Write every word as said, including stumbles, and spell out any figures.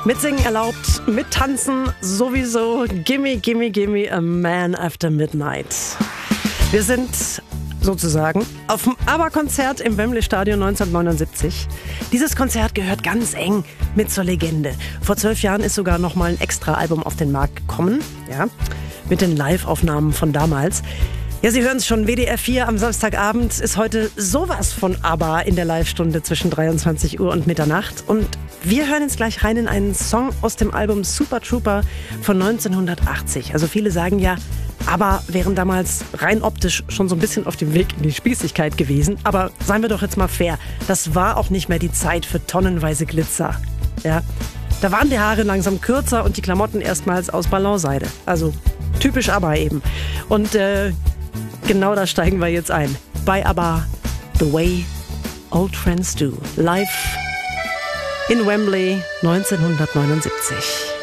Mitsingen erlaubt, mittanzen sowieso. Gimme, gimme, gimme a man after midnight. Wir sind sozusagen auf dem ABBA-Konzert im Wembley-Stadion neunzehnhundertneunundsiebzig. Dieses Konzert gehört ganz eng mit zur Legende. Vor zwölf Jahren ist sogar noch mal ein Extra-Album auf den Markt gekommen, ja, mit den Live-Aufnahmen von damals. Ja, Sie hören es schon, W D R vier am Samstagabend ist heute sowas von ABBA in der Live-Stunde zwischen dreiundzwanzig Uhr und Mitternacht. Und wir hören jetzt gleich rein in einen Song aus dem Album Super Trooper von neunzehnhundertachtzig. Also viele sagen ja, ABBA wären damals rein optisch schon so ein bisschen auf dem Weg in die Spießigkeit gewesen. Aber seien wir doch jetzt mal fair, das war auch nicht mehr die Zeit für tonnenweise Glitzer. Ja, da waren die Haare langsam kürzer und die Klamotten erstmals aus Ballonseide. Also typisch ABBA eben. Und äh, genau da steigen wir jetzt ein. Bei ABBA, The Way Old Friends Do. Live in Wembley neunzehnhundertneunundsiebzig.